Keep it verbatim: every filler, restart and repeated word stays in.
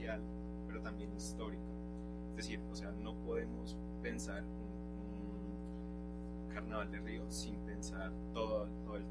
social, pero también histórica. Es decir, o sea, no podemos pensar un, un carnaval de Río sin pensar todo, todo el